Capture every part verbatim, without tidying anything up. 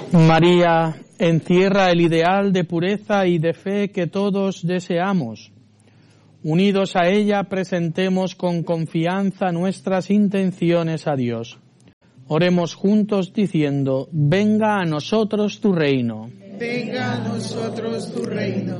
María encierra el ideal de pureza y de fe que todos deseamos. Unidos a ella, presentemos con confianza nuestras intenciones a Dios. Oremos juntos diciendo: venga a nosotros tu reino. Venga a nosotros tu reino.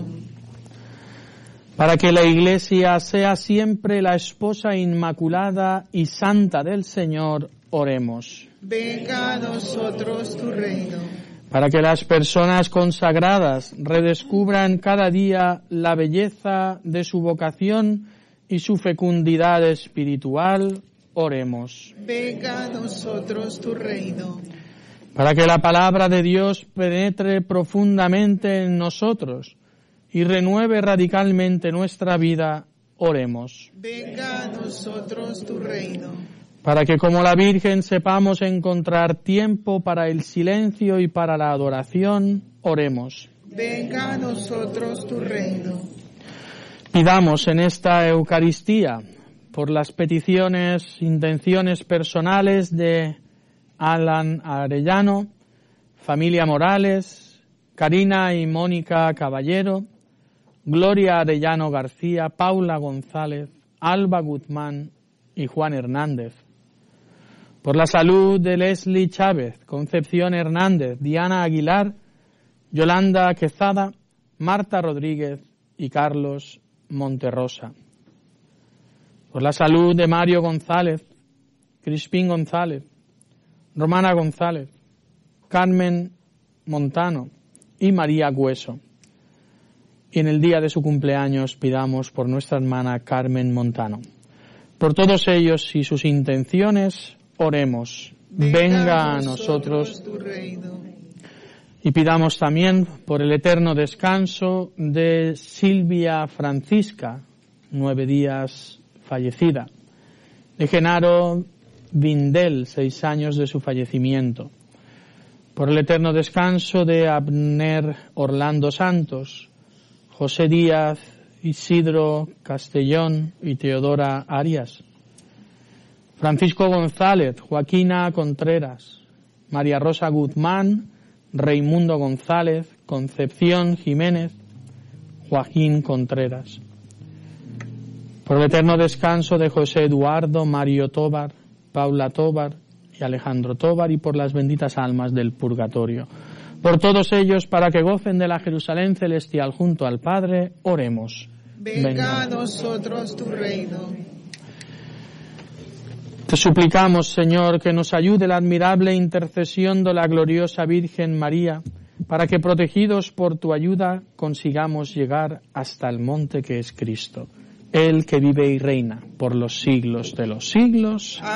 Para que la Iglesia sea siempre la esposa inmaculada y santa del Señor, oremos. Venga a nosotros tu reino. Para que las personas consagradas redescubran cada día la belleza de su vocación y su fecundidad espiritual, oremos. Venga a nosotros tu reino. Para que la palabra de Dios penetre profundamente en nosotros y renueve radicalmente nuestra vida, oremos. Venga a nosotros tu reino. Para que como la Virgen sepamos encontrar tiempo para el silencio y para la adoración, oremos. Venga a nosotros tu reino. Pidamos en esta Eucaristía por las peticiones, intenciones personales de Alan Arellano, familia Morales, Karina y Mónica Caballero, Gloria Arellano García, Paula González, Alba Guzmán y Juan Hernández. Por la salud de Leslie Chávez, Concepción Hernández, Diana Aguilar, Yolanda Quezada, Marta Rodríguez y Carlos Monterrosa. Por la salud de Mario González, Crispín González, Romana González, Carmen Montano y María Hueso. Y en el día de su cumpleaños pidamos por nuestra hermana Carmen Montano. Por todos ellos y sus intenciones, oremos. Venga, Venga a nosotros tu reino. Y pidamos también por el eterno descanso de Silvia Francisca, nueve días fallecida, de Genaro Vindel, seis años de su fallecimiento, por el eterno descanso de Abner Orlando Santos, José Díaz, Isidro Castellón y Teodora Arias, Francisco González, Joaquina Contreras, María Rosa Guzmán, Raimundo González, Concepción Jiménez, Joaquín Contreras. Por el eterno descanso de José Eduardo, Mario Tobar, Paula Tobar y Alejandro Tobar, y por las benditas almas del purgatorio. Por todos ellos, para que gocen de la Jerusalén celestial junto al Padre, oremos. Venga, Venga a nosotros tu reino. Te suplicamos, Señor, que nos ayude la admirable intercesión de la gloriosa Virgen María, para que, protegidos por tu ayuda, consigamos llegar hasta el monte que es Cristo, Él que vive y reina por los siglos de los siglos.